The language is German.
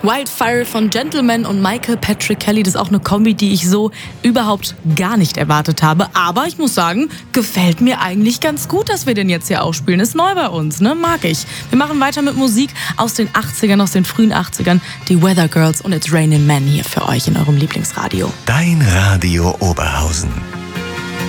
Wildfire von Gentleman und Michael Patrick Kelly, das ist auch eine Kombi, die ich so überhaupt gar nicht erwartet habe. Aber ich muss sagen, gefällt mir eigentlich ganz gut, dass wir den jetzt hier ausspielen. Ist neu bei uns, ne? Mag ich. Wir machen weiter mit Musik aus den 80ern, aus den frühen 80ern. Die Weather Girls und It's Raining Men hier für euch in eurem Lieblingsradio. Dein Radio Oberhausen.